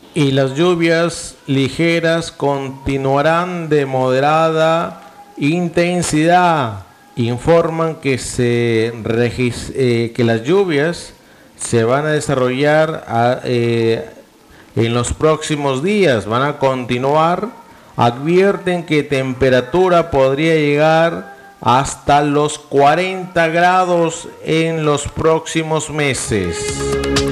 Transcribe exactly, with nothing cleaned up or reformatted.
y las lluvias ligeras continuarán de moderada intensidad. Informan que, se regis eh, que las lluvias se van a desarrollar a, eh, en los próximos días, van a continuar. Advierten que temperatura podría llegar hasta los cuarenta grados en los próximos meses.